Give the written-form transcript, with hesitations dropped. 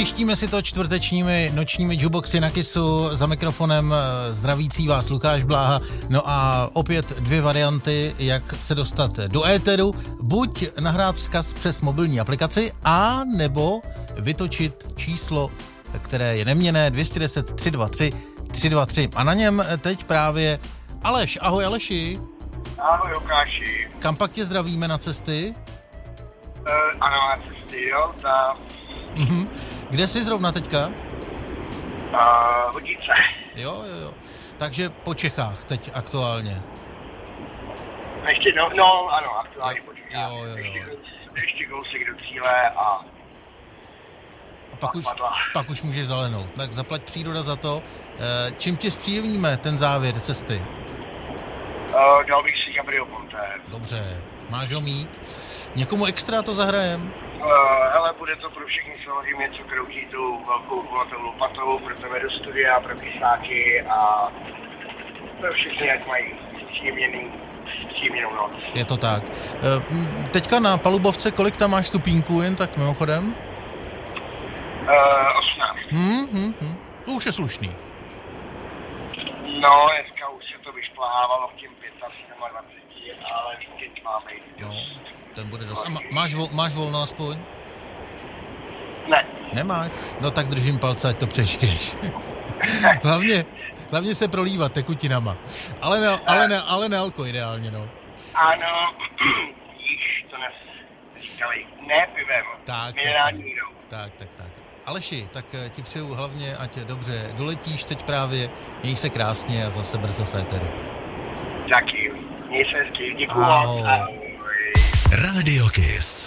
Přejištíme si to čtvrtečními nočními jukeboxy na Kissu. Za mikrofonem zdravící vás Lukáš Bláha. No a opět dvě varianty, jak se dostat do éteru. Buď nahrát vzkaz přes mobilní aplikaci, a nebo vytočit číslo, které je neměnné, 210 323 323. A na něm teď právě Aleš. Ahoj Aleši. Ahoj Lukáši. Kam pak tě zdravíme na cesty? Ano, na cesty, jo, ta... Kde jsi zrovna teďka? Vodice. Jo. Takže po Čechách teď aktuálně. Ještě, no, ano, aktuálně po Čechách. Jo. Ještě kousek do cíle a pak už můžeš zalenout. Tak zaplať příroda za to. Čím ti zpříjemníme ten závěr cesty? Dal bych si Gabriel Ponte. Dobře, máš ho mít. Někomu extra to zahrajem? Hele, bude to pro všechny samozřejmě, co kroutí tou velkou kulatou lopatou, pro tebe do studia, pro kysáky a pro všechny, jak mají příjemněnou noc. Je to tak. Teďka na palubovce, kolik tam máš stupínků, jen tak mimochodem? 18. To už je slušný. No, dneska už se to vyšplhávalo v těm 25, ale víkend máme jít. No, ten bude dost. A máš volno aspoň? Ne. Nemáš? No tak držím palce, ať to přežiješ. Hlavně se prolívat tekutinama. Ale ne alko ideálně, no. Ano, již to říkali, ne pivem, minerální vodou. Tak. Aleši, tak ti přeju hlavně, ať dobře doletíš teď právě, měj se krásně a zase brzo v éteru. Taky, měj se hezky, děkuju. Ahoj. Ahoj. Radio Kiss.